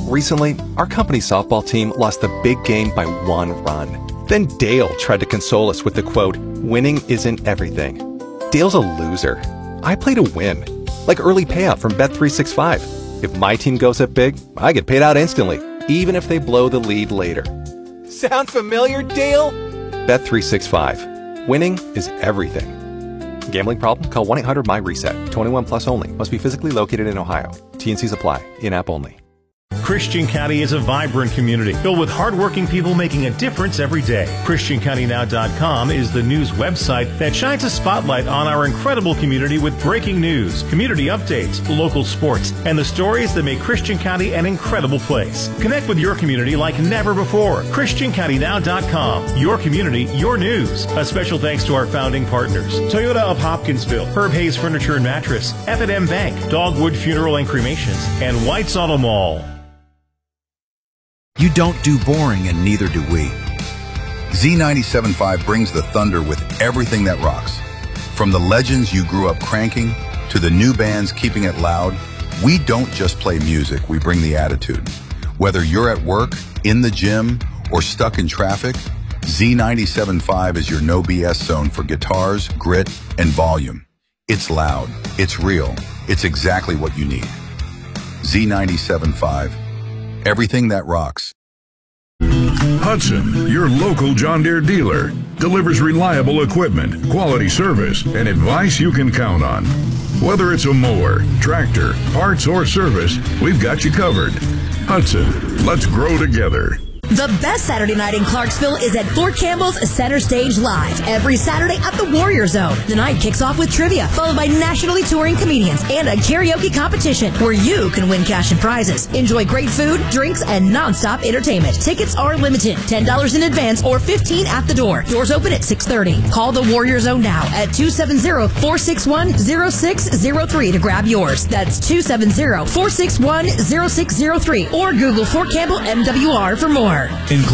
Recently, our company softball team lost the big game by 1 run. Then Dale tried to console us with the quote, "Winning isn't everything." Dale's a loser. I play to win. Like early payout from Bet365. If my team goes up big, I get paid out instantly, even if they blow the lead later. Sound familiar, Dale? Bet365. Winning is everything. Gambling problem? Call 1-800-MY-RESET. 21 plus only. Must be physically located in Ohio. T&Cs apply. In-app only. Christian County is a vibrant community filled with hardworking people making a difference every day. ChristianCountyNow.com is the news website that shines a spotlight on our incredible community with breaking news, community updates, local sports, and the stories that make Christian County an incredible place. Connect with your community like never before. ChristianCountyNow.com. Your community, your news. A special thanks to our founding partners: Toyota of Hopkinsville, Herb Hayes Furniture and Mattress, F&M Bank, Dogwood Funeral and Cremations, and White's Auto Mall. You don't do boring, and neither do we. Z97.5 brings the thunder with everything that rocks. From the legends you grew up cranking to the new bands keeping it loud, we don't just play music, we bring the attitude. Whether you're at work, in the gym, or stuck in traffic, Z97.5 is your no BS zone for guitars, grit, and volume. It's loud, it's real, it's exactly what you need. Z97.5. Everything that rocks. Hudson, your local John Deere dealer, delivers reliable equipment, quality service, and advice you can count on. Whether it's a mower, tractor, parts, or service, we've got you covered. Hudson, let's grow together. The best Saturday night in Clarksville is at Fort Campbell's Center Stage Live, every Saturday at the Warrior Zone. The night kicks off with trivia, followed by nationally touring comedians and a karaoke competition where you can win cash and prizes. Enjoy great food, drinks, and nonstop entertainment. Tickets are limited, $10 in advance or $15 at the door. Doors open at 6:30. Call the Warrior Zone now at 270-461-0603 to grab yours. That's 270-461-0603 or Google Fort Campbell MWR for more.